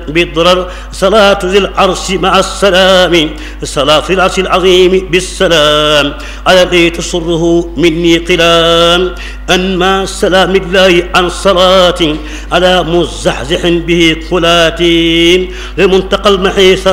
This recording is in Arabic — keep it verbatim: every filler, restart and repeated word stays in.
بالضرر صلاة ذي العرش مع السلام صلاة ذي العرش العظيم بالسلام على الذي تسره مني قلام أنما سلام الله عن صلاة على مزحزح به قلاتي لمنتقى المحيص